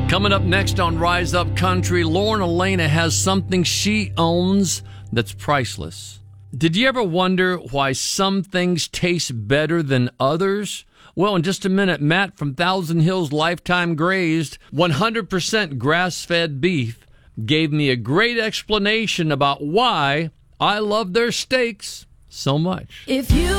Coming up next on Rise Up Country, Lauren Elena has something she owns that's priceless. Did you ever wonder why some things taste better than others? Well, in just a minute, Matt from Thousand Hills Lifetime Grazed 100% grass-fed beef gave me a great explanation about why I love their steaks so much. If you